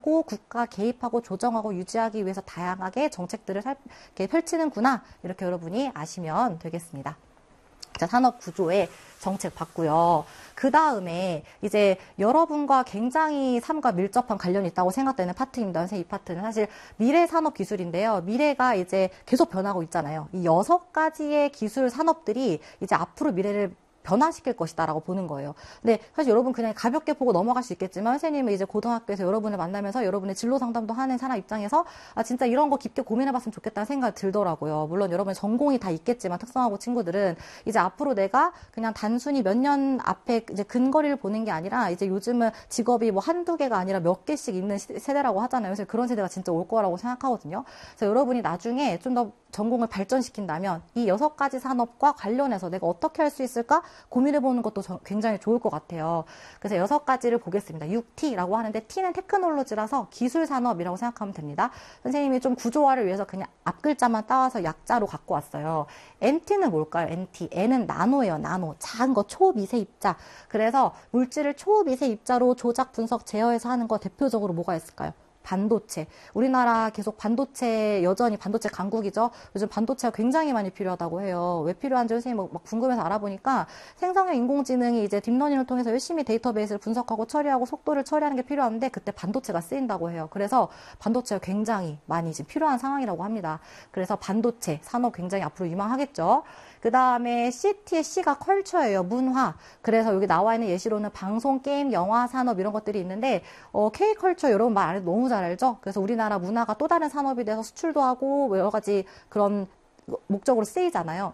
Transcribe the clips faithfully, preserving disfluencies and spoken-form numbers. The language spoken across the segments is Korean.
국가 개입하고 조정하고 유지하기 위해서 다양하게 정책들을 살, 이렇게 펼치는구나. 이렇게 여러분이 아시면 되겠습니다. 자, 산업 구조의 정책 봤고요. 그 다음에 이제 여러분과 굉장히 삶과 밀접한 관련이 있다고 생각되는 파트입니다. 선생님, 이 파트는 사실 미래 산업 기술인데요. 미래가 이제 계속 변하고 있잖아요. 이 여섯 가지의 기술 산업들이 이제 앞으로 미래를 변화시킬 것이다라고 보는 거예요. 근데 사실 여러분 그냥 가볍게 보고 넘어갈 수 있겠지만 선생님은 이제 고등학교에서 여러분을 만나면서 여러분의 진로 상담도 하는 사람 입장에서 아 진짜 이런 거 깊게 고민해봤으면 좋겠다는 생각이 들더라고요. 물론 여러분 전공이 다 있겠지만 특성화고 친구들은 이제 앞으로 내가 그냥 단순히 몇 년 앞에 이제 근거리를 보는 게 아니라 이제 요즘은 직업이 뭐 한두 개가 아니라 몇 개씩 있는 세대라고 하잖아요. 그래서 그런 세대가 진짜 올 거라고 생각하거든요. 그래서 여러분이 나중에 좀 더 전공을 발전시킨다면 이 여섯 가지 산업과 관련해서 내가 어떻게 할 수 있을까 고민해보는 것도 굉장히 좋을 것 같아요. 그래서 여섯 가지를 보겠습니다. 육 티라고 하는데 T는 테크놀로지라서 기술산업이라고 생각하면 됩니다. 선생님이 좀 구조화를 위해서 그냥 앞글자만 따와서 약자로 갖고 왔어요. 엔티는 뭘까요? 엔티. N은 나노예요. 나노. 작은 거 초미세 입자. 그래서 물질을 초미세 입자로 조작, 분석, 제어해서 하는 거 대표적으로 뭐가 있을까요? 반도체. 우리나라 계속 반도체, 여전히 반도체 강국이죠. 요즘 반도체가 굉장히 많이 필요하다고 해요. 왜 필요한지 선생님 막 궁금해서 알아보니까 생성형 인공지능이 이제 딥러닝을 통해서 열심히 데이터베이스를 분석하고 처리하고 속도를 처리하는 게 필요한데 그때 반도체가 쓰인다고 해요. 그래서 반도체가 굉장히 많이 지금 필요한 상황이라고 합니다. 그래서 반도체 산업 굉장히 앞으로 유망하겠죠. 그 다음에 씨티의 C가 컬처예요. 문화. 그래서 여기 나와 있는 예시로는 방송, 게임, 영화, 산업 이런 것들이 있는데 어, K컬처 여러분 말 안 해도 너무 잘 알죠? 그래서 우리나라 문화가 또 다른 산업이 돼서 수출도 하고 여러 가지 그런 목적으로 쓰이잖아요.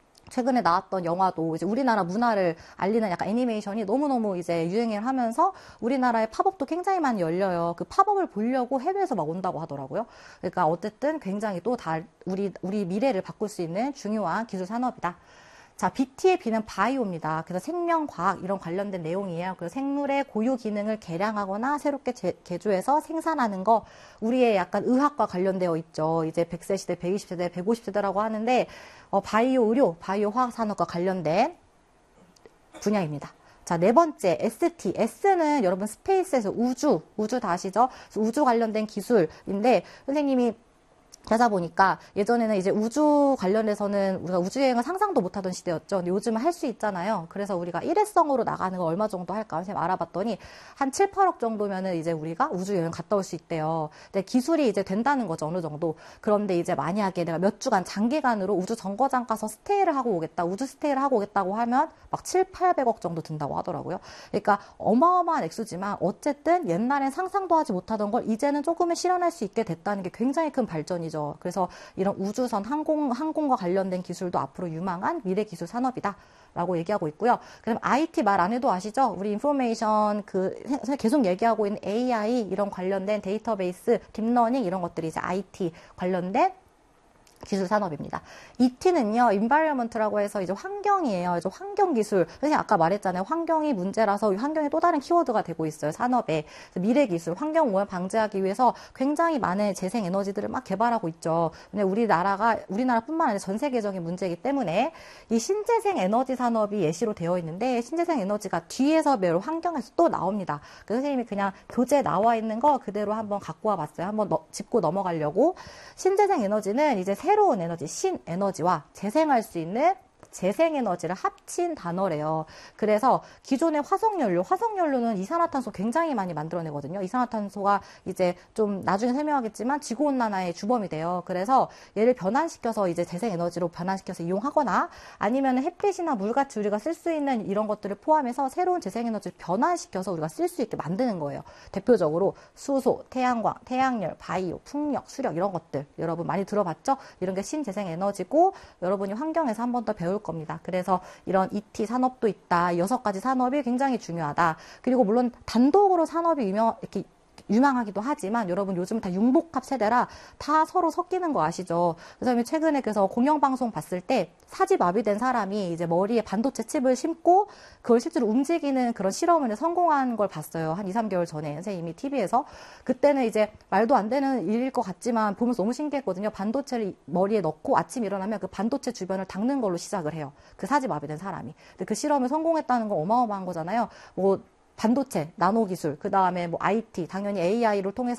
최근에 나왔던 영화도 이제 우리나라 문화를 알리는 약간 애니메이션이 너무너무 이제 유행을 하면서 우리나라의 팝업도 굉장히 많이 열려요. 그 팝업을 보려고 해외에서 막 온다고 하더라고요. 그러니까 어쨌든 굉장히 또 다 우리, 우리 미래를 바꿀 수 있는 중요한 기술 산업이다. 자, 비티의 B는 바이오입니다. 그래서 생명과학 이런 관련된 내용이에요. 그래서 생물의 고유 기능을 개량하거나 새롭게 제, 개조해서 생산하는 거 우리의 약간 의학과 관련되어 있죠. 이제 백 세 시대, 백이십 세대, 백오십 세대라고 하는데 어, 바이오 의료, 바이오 화학 산업과 관련된 분야입니다. 자, 네 번째 에스티. S는 여러분 스페이스에서 우주, 우주 다 아시죠? 우주 관련된 기술인데 선생님이 찾아보니까 예전에는 이제 우주 관련해서는 우리가 우주여행을 상상도 못하던 시대였죠. 근데 요즘은 할 수 있잖아요. 그래서 우리가 일회성으로 나가는 거 얼마 정도 할까? 선생님 알아봤더니 한 칠, 팔억 정도면은 이제 우리가 우주여행 갔다 올 수 있대요. 근데 기술이 이제 된다는 거죠. 어느 정도. 그런데 이제 만약에 내가 몇 주간 장기간으로 우주 정거장 가서 스테이를 하고 오겠다. 우주 스테이를 하고 오겠다고 하면 막 칠, 팔백억 정도 든다고 하더라고요. 그러니까 어마어마한 액수지만 어쨌든 옛날엔 상상도 하지 못하던 걸 이제는 조금은 실현할 수 있게 됐다는 게 굉장히 큰 발전이죠. 그래서 이런 우주선 항공, 항공과 관련된 기술도 앞으로 유망한 미래 기술 산업이다. 라고 얘기하고 있고요. 그럼 아이티 말 안 해도 아시죠? 우리 인포메이션 그 계속 얘기하고 있는 에이아이 이런 관련된 데이터베이스, 딥러닝 이런 것들이 이제 아이티 관련된 기술 산업입니다. 이티는요, environment라고 해서 이제 환경이에요. 이제 환경 기술. 선생님 아까 말했잖아요. 환경이 문제라서 환경이 또 다른 키워드가 되고 있어요. 산업에. 미래 기술, 환경 오염 방지하기 위해서 굉장히 많은 재생 에너지들을 막 개발하고 있죠. 근데 우리나라가, 우리나라뿐만 아니라 전 세계적인 문제이기 때문에 이 신재생 에너지 산업이 예시로 되어 있는데 신재생 에너지가 뒤에서 매우 환경에서 또 나옵니다. 그 선생님이 그냥 교재에 나와 있는 거 그대로 한번 갖고 와 봤어요. 한번 너, 짚고 넘어가려고. 신재생 에너지는 이제 새로운 에너지, 신에너지와 재생할 수 있는 재생에너지를 합친 단어래요. 그래서 기존의 화석연료, 화석연료는 이산화탄소 굉장히 많이 만들어내거든요. 이산화탄소가 이제 좀 나중에 설명하겠지만 지구온난화의 주범이 돼요. 그래서 얘를 변환시켜서 이제 재생에너지로 변환시켜서 이용하거나 아니면 햇빛이나 물같이 우리가 쓸 수 있는 이런 것들을 포함해서 새로운 재생에너지를 변환시켜서 우리가 쓸 수 있게 만드는 거예요. 대표적으로 수소, 태양광, 태양열, 바이오, 풍력, 수력 이런 것들 여러분 많이 들어봤죠? 이런 게 신재생에너지고 여러분이 환경에서 한 번 더 배울 겁니다. 그래서 이런 이티 산업도 있다. 여섯 가지 산업이 굉장히 중요하다. 그리고 물론 단독으로 산업이 유명, 이렇게 유망하기도 하지만 여러분 요즘 다 융복합 세대라 다 서로 섞이는 거 아시죠? 그래서 최근에 그래서 공영방송 봤을 때 사지마비된 사람이 이제 머리에 반도체 칩을 심고 그걸 실제로 움직이는 그런 실험을 성공한 걸 봤어요. 한 이, 삼 개월 전에 선생님이 티비에서. 그때는 이제 말도 안 되는 일일 것 같지만 보면서 너무 신기했거든요. 반도체를 머리에 넣고 아침 일어나면 그 반도체 주변을 닦는 걸로 시작을 해요. 그 사지마비된 사람이. 근데 그 실험을 성공했다는 건 어마어마한 거잖아요. 뭐 반도체, 나노기술, 그 다음에 뭐 아이티, 당연히 에이아이를 통해서